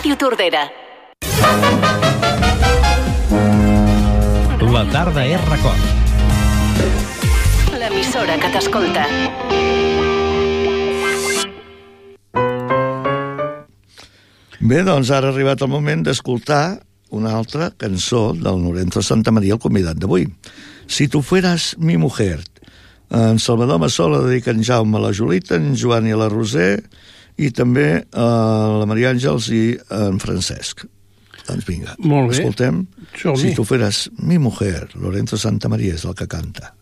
Ràdio Tordera. La tarda és record. L'emissora que t'escolta. Bé, doncs ara ha arribat el moment d'escoltar una altra cançó del Lorenzo Santamaría, el convidat d'avui. Si tu fueras mi mujer. En Salvador Massó la dedica en Jaume a la Julita, en Joan i a la Roser, i també a la Maria Àngels i en Francesc. Doncs vinga, molt bé. Escoltem Som-hi. Si tu fueras mi mujer. Lorenzo Santamaría és el que canta.